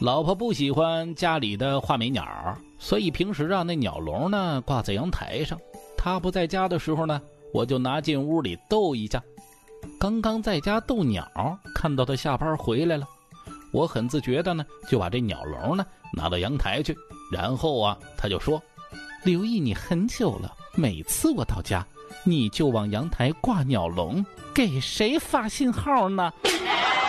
老婆不喜欢家里的画眉鸟，所以平时那鸟笼呢挂在阳台上。她不在家的时候呢，我就拿进屋里逗一下。刚刚在家逗鸟，看到她下班回来了，我很自觉的呢就把这鸟笼呢拿到阳台去，然后她就说：“留意你很久了，每次我到家，你就往阳台挂鸟笼，给谁发信号呢？”